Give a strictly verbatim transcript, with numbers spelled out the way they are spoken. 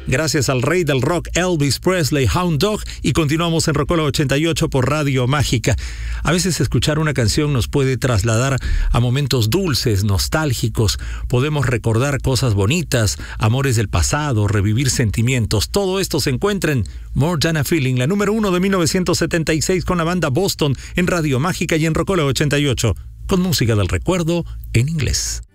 gracias al rey del rock Elvis Presley, Hound Dog, y continuamos en Rocola ochenta y ocho por Radio Mágica. A veces escuchar una canción nos puede trasladar a momentos dulces, nostálgicos, podemos recordar cosas bonitas, amores del pasado, revivir sentimientos. Todo esto se encuentra en More Than a Feeling, la número uno de mil novecientos setenta y seis con la banda Boston en Radio Mágica y en Rocola ochenta y ocho, con música del recuerdo en inglés.